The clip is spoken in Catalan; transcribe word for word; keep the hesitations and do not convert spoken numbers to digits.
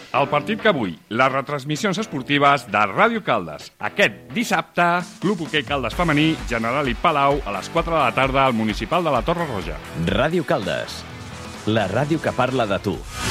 el partit que vull, les retransmissions esportives de Ràdio Caldes. Aquest dissabte, Club Hoquei Caldes Femení, Generali Palau, a les quatre de la tarda al Municipal de la Torre Roja. Ràdio Caldes, la ràdio que parla de tu.